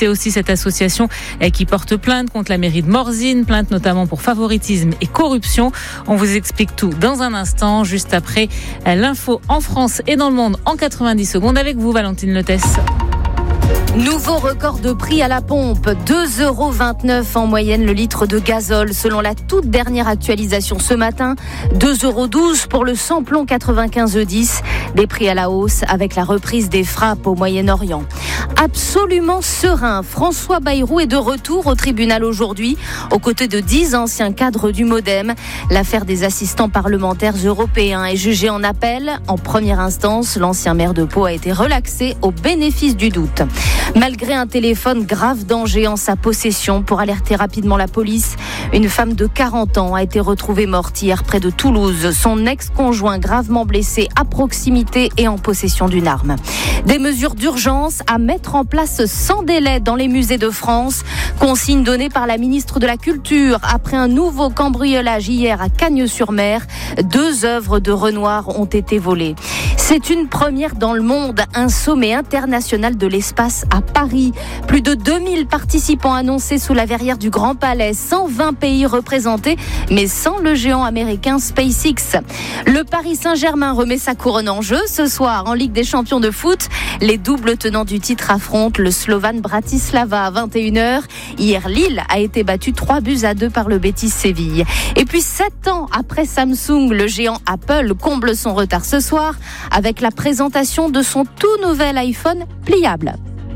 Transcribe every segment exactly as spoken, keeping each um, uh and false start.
c'est aussi cette association qui porte plainte contre la mairie de Morzine, plainte notamment pour favoritisme et corruption. On vous explique tout dans un instant, juste après l'info en France et dans le monde en quatre-vingt-dix secondes avec vous, Valentine Letesse. Nouveau record de prix à la pompe, deux euros vingt-neuf en moyenne le litre de gazole. Selon la toute dernière actualisation ce matin, deux euros douze pour le samplon quatre-vingt-quinze E dix. Des prix à la hausse avec la reprise des frappes au Moyen-Orient. Absolument serein, François Bayrou est de retour au tribunal aujourd'hui, aux côtés de dix anciens cadres du MoDem. L'affaire des assistants parlementaires européens est jugée en appel. En première instance, l'ancien maire de Pau a été relaxé au bénéfice du doute. Malgré un téléphone grave danger en sa possession pour alerter rapidement la police, une femme de quarante ans a été retrouvée morte hier près de Toulouse. Son ex-conjoint gravement blessé à proximité et en possession d'une arme. Des mesures d'urgence à mettre en place sans délai dans les musées de France. Consigne donnée par la ministre de la Culture après un nouveau cambriolage hier à Cagnes-sur-Mer. Deux œuvres de Renoir ont été volées. C'est une première dans le monde, un sommet international de l'espace à Paris. Plus de deux mille participants annoncés sous la verrière du Grand Palais, cent vingt pays représentés, mais sans le géant américain SpaceX. Le Paris Saint-Germain remet sa couronne en jeu ce soir en Ligue des Champions de foot. Les doubles tenants du titre affrontent le Slovan Bratislava à vingt et une heures. Hier, Lille a été battu trois buts à deux par le Betis Séville. Et puis sept ans après Samsung, le géant Apple comble son retard ce soir avec la présentation de son tout nouvel iPhone pliable.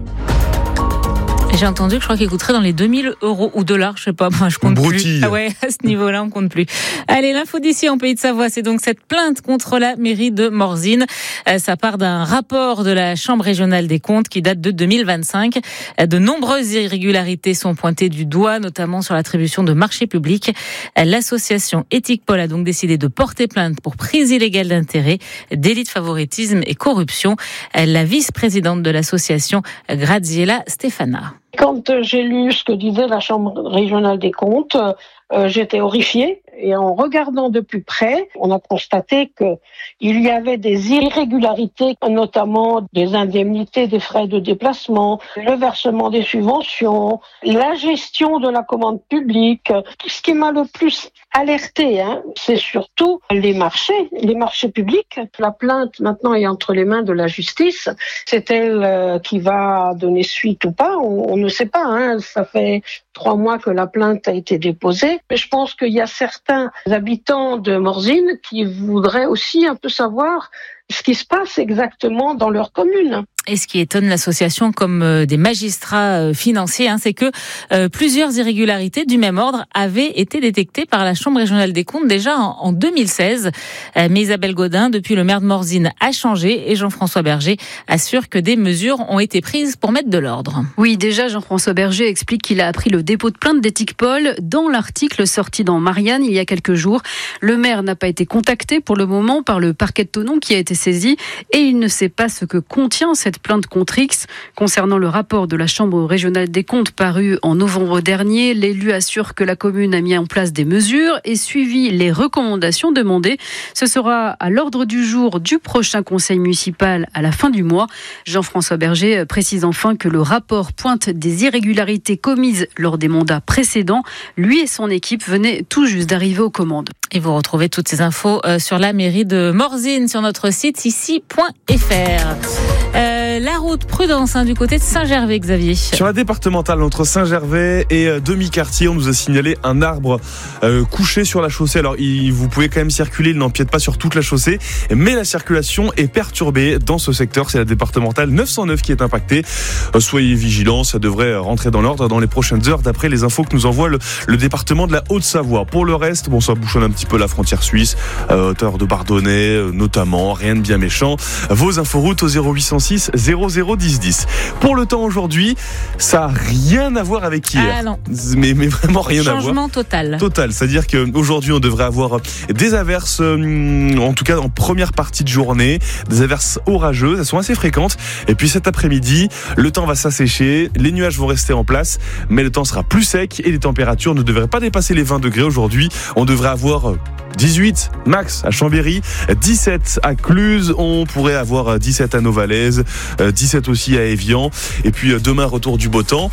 J'ai entendu que je crois qu'il coûterait dans les deux mille euros ou dollars, je sais pas, moi je compte Broutille. plus. Ah ouais, à ce niveau-là, on compte plus. Allez, l'info d'ici en Pays de Savoie, c'est donc cette plainte contre la mairie de Morzine. Euh, ça part d'un rapport de la Chambre régionale des comptes qui date de deux mille vingt-cinq. Euh, de nombreuses irrégularités sont pointées du doigt, notamment sur l'attribution de marchés publics. Euh, l'association Éthique-Pol a donc décidé de porter plainte pour prise illégale d'intérêt, délit de favoritisme et corruption. Euh, la vice-présidente de l'association, Graziella Stefana. Quand j'ai lu ce que disait la Chambre régionale des comptes, euh, j'étais horrifiée. Et en regardant de plus près, on a constaté qu'il y avait des irrégularités, notamment des indemnités, des frais de déplacement, le versement des subventions, la gestion de la commande publique. Ce qui m'a le plus alerté, hein, c'est surtout les marchés, les marchés publics. La plainte maintenant est entre les mains de la justice. C'est elle euh, qui va donner suite ou pas. On, on ne sait pas. Hein. Ça fait trois mois que la plainte a été déposée. Mais je pense qu'il y a certains habitants de Morzine qui voudraient aussi un peu savoir ce qui se passe exactement dans leur commune. Et ce qui étonne l'association comme euh, des magistrats euh, financiers, hein, c'est que euh, plusieurs irrégularités du même ordre avaient été détectées par la Chambre régionale des comptes déjà en, en deux mille seize. Euh, mais Isabelle Godin, depuis le maire de Morzine, a changé et Jean-François Berger assure que des mesures ont été prises pour mettre de l'ordre. Oui, déjà Jean-François Berger explique qu'il a appris le dépôt de plainte d'Éthique-Pol dans l'article sorti dans Marianne il y a quelques jours. Le maire n'a pas été contacté pour le moment par le parquet de Thonon qui a été saisi et il ne sait pas ce que contient cette plainte contre X. Concernant le rapport de la Chambre régionale des comptes paru en novembre dernier, l'élu assure que la commune a mis en place des mesures et suivi les recommandations demandées. Ce sera à l'ordre du jour du prochain conseil municipal à la fin du mois. Jean-François Berger précise enfin que le rapport pointe des irrégularités commises lors des mandats précédents. Lui et son équipe venaient tout juste d'arriver aux commandes. Et vous retrouvez toutes ces infos sur la mairie de Morzine sur notre site ici point f r. Euh, la route prudence hein, du côté de Saint-Gervais, Xavier. Sur la départementale entre Saint-Gervais et euh, Demi-Quartier, on nous a signalé un arbre euh, couché sur la chaussée. Alors il, vous pouvez quand même circuler, il n'empiète pas sur toute la chaussée, mais la circulation est perturbée dans ce secteur. C'est la départementale neuf cent neuf qui est impactée. Euh, soyez vigilants, ça devrait rentrer dans l'ordre dans les prochaines heures d'après les infos que nous envoie le, le département de la Haute-Savoie. Pour le reste, bon, ça bouchonne un petit peu la frontière suisse, euh, hauteur de Bardonnay euh, notamment, rien de bien méchant. Vos inforoutes au zéro huit cent six zéro zéro dix dix. Pour le temps aujourd'hui, ça n'a rien à voir avec hier. Ah non. Mais, mais vraiment rien Changement à voir. Changement total. Total, c'est-à-dire qu'aujourd'hui on devrait avoir des averses, en tout cas en première partie de journée, des averses orageuses, elles sont assez fréquentes. Et puis cet après-midi, le temps va s'assécher, les nuages vont rester en place, mais le temps sera plus sec et les températures ne devraient pas dépasser les vingt degrés aujourd'hui. On devrait avoir dix-huit max à Chambéry, dix-sept à Cluse, on pourrait avoir dix-sept à Novalaise, dix-sept aussi à Évian, et puis demain retour du beau temps.